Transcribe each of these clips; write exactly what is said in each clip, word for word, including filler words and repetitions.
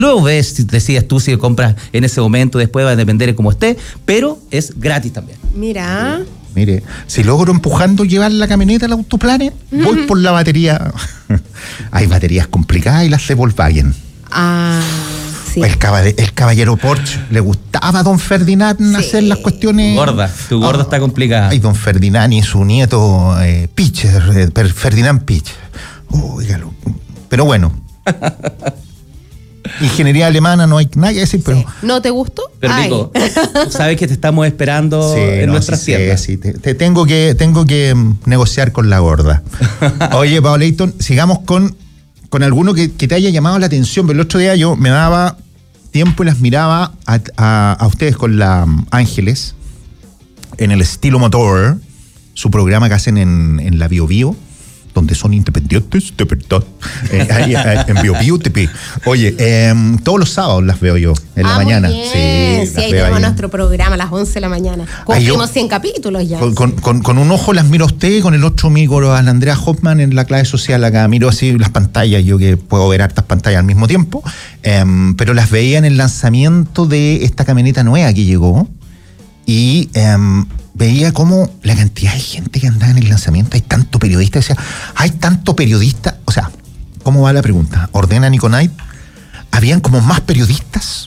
Luego ves, decides tú si compras en ese momento, después va a depender de cómo esté, pero es gratis también. Mira. Sí. Mire, si logro empujando llevar la camioneta al Autoplanet, uh-huh. voy por la batería. Hay baterías complicadas y las de Volkswagen. Ah, sí. El, caball- el caballero Porsche le gustaba a don Ferdinand sí. hacer las cuestiones. Gorda, tu gorda oh, está complicada. Ay, don Ferdinand y su nieto eh, Pitcher, eh, Ferdinand Pitcher. Óigalo. Pero bueno. Ingeniería alemana no hay nada que decir, sí. pero... ¿No te gustó? Pero Nico, tú sabes que te estamos esperando sí, en no, nuestras sí, tierras. Sí, sí, te, te tengo que tengo que negociar con la gorda. Oye, Pablo Leighton, sigamos con, con alguno que, que te haya llamado la atención. Pero el otro día yo me daba tiempo y las miraba a, a, a ustedes con la um, Ángeles en el Estilo Motor, su programa que hacen en, en la Bio Bio, donde son independientes de verdad, eh, ahí, ahí, en Bio Bio T P. Oye, eh, todos los sábados las veo yo, en ah, la mañana. Muy bien. Sí, sí ahí tenemos ahí. Nuestro programa a las once de la mañana. Cumplimos cien capítulos ya. Con, con, con, con un ojo las miro a usted y con el otro miro a la Andrea Hoffman en la clave social acá. Miro así las pantallas, yo que puedo ver hartas pantallas al mismo tiempo, eh, pero las veía en el lanzamiento de esta camioneta nueva que llegó y... Eh, veía cómo la cantidad de gente que andaba en el lanzamiento, hay tanto periodista, decía, hay tanto periodista, o sea, ¿cómo va la pregunta? ¿Ordena Niconait? ¿Habían como más periodistas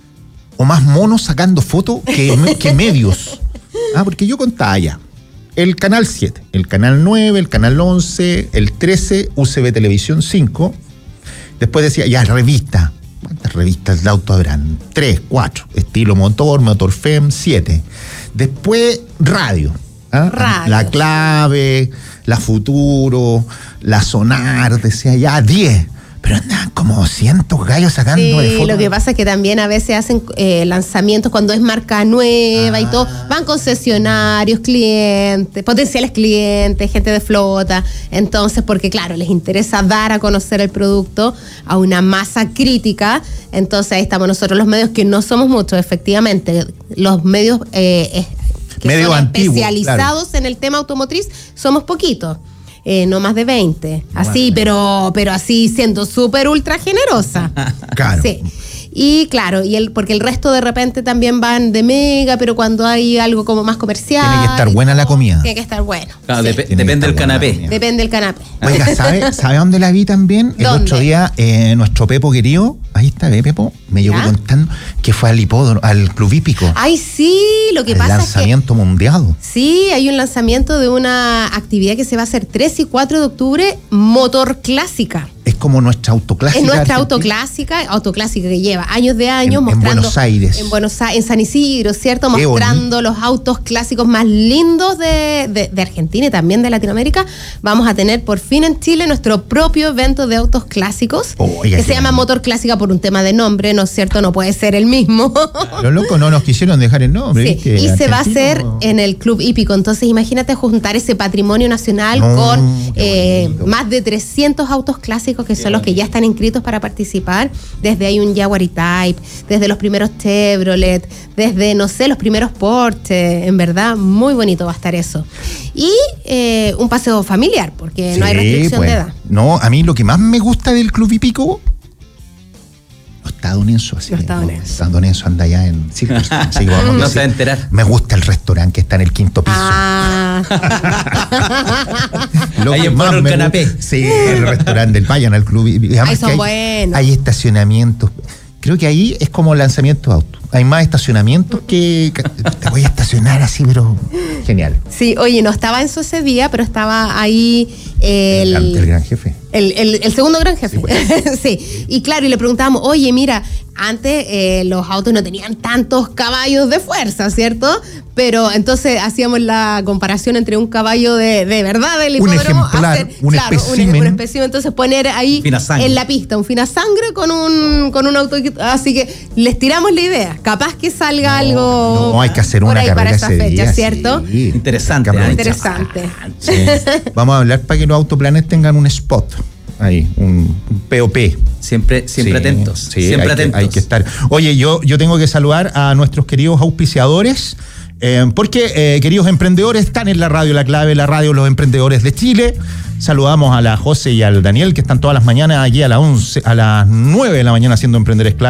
o más monos sacando fotos que, que medios? Ah, porque yo contaba ya, el canal siete, el canal nueve, el canal once, el trece, U C B Televisión cinco, después decía, ya, revista. ¿Cuántas revistas de auto habrán? Tres, cuatro. Estilo Motor, Motor F E M, siete. Después, radio. ¿ah? Radio. La Clave, la Futuro, la Sonar, decía ya, diez. Pero andan como cientos gallos sacando sí, de fotos. Lo que pasa es que también a veces hacen eh, lanzamientos cuando es marca nueva ah. y todo. Van concesionarios, clientes, potenciales clientes, gente de flota. Entonces, porque claro, les interesa dar a conocer el producto a una masa crítica. Entonces ahí estamos nosotros los medios, que no somos muchos, efectivamente. Los medios eh, que Medio son antiguo, especializados claro. en el tema automotriz somos poquitos. Eh, no más de veinte, así, bueno. pero pero así siendo súper ultra generosa. Claro. Sí. Y claro, y el, porque el resto de repente también van de mega, pero cuando hay algo como más comercial. Tiene que estar buena la comida. Tiene que estar bueno. Claro, sí. dep- depende del canapé. Depende del canapé. Oiga, ¿sabe, ¿sabe dónde la vi también? El ¿Dónde? Otro día, eh, nuestro Pepo querido, ahí está, ve, Pepo, me llegó contando que fue al hipódromo, al Club Hípico. Ay, sí, lo que el pasa lanzamiento es que, mundial. Sí, hay un lanzamiento de una actividad que se va a hacer tres y cuatro de octubre, Motor Clásica. Es como nuestra autoclásica. Es nuestra autoclásica, autoclásica que lleva años de años en, mostrando. En Buenos Aires. En Buenos Aires, en San Isidro, ¿cierto? Qué mostrando bonito. Los autos clásicos más lindos de, de, de Argentina y también de Latinoamérica. Vamos a tener por fin en Chile nuestro propio evento de autos clásicos, oh, oiga, que se llama bonito. Motor Clásica por un tema de nombre, ¿no es cierto? No puede ser el mismo. Los locos no nos quisieron dejar el nombre. Sí. Y se va a hacer en el Club Hípico. Entonces, imagínate juntar ese patrimonio nacional no, con eh, más de trescientos autos clásicos que qué son bonito. Los que ya están inscritos para participar. Desde hay un Jaguar E-Type, desde los primeros Chevrolet, desde, no sé, los primeros Porsche. En verdad, muy bonito va a estar eso. Y eh, un paseo familiar, porque sí, no hay restricción pues, de edad. No, a mí lo que más me gusta del Club Hípico, los estadounidenses. Así los estadounidenses. Los estadounidenses anda allá en Circus. Así que vamos no a se va a enterar. Me gusta el restaurante que está en el quinto piso. Ah. Lo ahí que en más el me canapé. Gusta, sí, el restaurante del vayan al Club Hípico. Ahí son hay, buenos. Hay estacionamientos. Creo que ahí es como lanzamiento de auto. Hay más estacionamientos que... Te voy a estacionar así, pero... Genial. Sí, oye, no estaba en eso ese día, pero estaba ahí el... El, el gran jefe. El, el, el segundo gran jefe. Sí, pues. Sí. Y claro, y le preguntábamos, oye, mira, antes eh, los autos no tenían tantos caballos de fuerza, ¿cierto? Pero entonces hacíamos la comparación entre un caballo de, de verdad del hipódromo, un ejemplar, hacer, un claro, espécimen. Un, un espécimen, entonces poner ahí en la pista un fina sangre con un con un auto, así que les tiramos la idea, capaz que salga no, algo no hay que hacer por una ahí carrera para esa ese fecha, día, ¿cierto? Sí. Interesante, ¿eh? Interesante. Sí. Vamos a hablar para que los Autoplanet tengan un spot. Ahí, un, un P O P. Siempre, siempre sí, atentos. Sí, siempre hay atentos. Que, hay que estar. Oye, yo, yo tengo que saludar a nuestros queridos auspiciadores. Eh, porque, eh, queridos emprendedores, están en la radio La Clave, la radio Los Emprendedores de Chile. Saludamos a la José y al Daniel, que están todas las mañanas allí a las once, a las nueve de la mañana haciendo Emprender es Clave.